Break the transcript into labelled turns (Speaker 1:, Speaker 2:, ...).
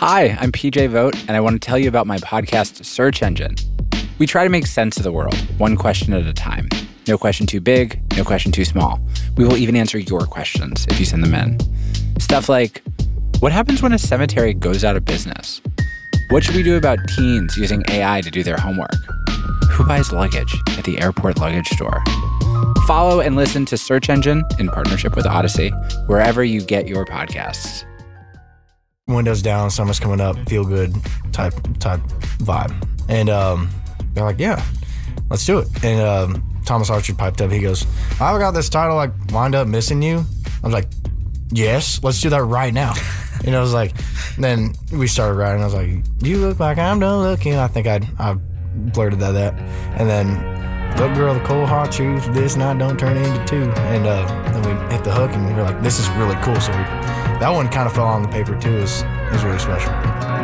Speaker 1: Hi, I'm PJ Vogt, and I want to tell you about my podcast, Search Engine. We try to make sense of the world, one question at a time. No question too big, no question too small. We will even answer your questions if you send them in. Stuff like, what happens when a cemetery goes out of business? What should we do about teens using AI to do their homework? Who buys luggage at the airport luggage store? Follow and listen to Search Engine in partnership with Odyssey, wherever you get your podcasts.
Speaker 2: Windows down, summer's coming up, feel good type vibe. And they're like, yeah, let's do it. And Thomas Archer piped up. He goes, I've got this title, like, Wind Up Missing You. I was like, yes, let's do that right now. And I was like, then we started writing. I was like, you look like I'm done looking. I think I blurted that. And then, look, girl, the cold hard truth, this night don't turn into two. And then we hit the hook, and we were like, this is really cool. So that one kind of fell on the paper too. It was really special.